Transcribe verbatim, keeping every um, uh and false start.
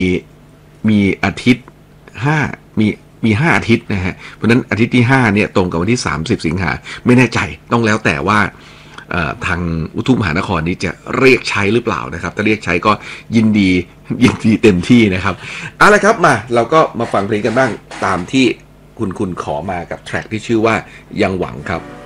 มีอาทิตย์ห้ามีมีห้าอาทิตย์นะฮะเพราะนั้นอาทิตย์ที่ห้าเนี่ยตรงกับวันที่สามสิบสิงหาไม่แน่ใจต้องแล้วแต่ว่าทางอุทุมหานครนี้จะเรียกใช้หรือเปล่านะครับถ้าเรียกใช้ก็ยินดียินดีเต็มที่นะครับเอาละครับมาเราก็มาฟังเพลงกันบ้างตามที่คุณคุณขอมากับแทร็กที่ชื่อว่ายังหวังครับ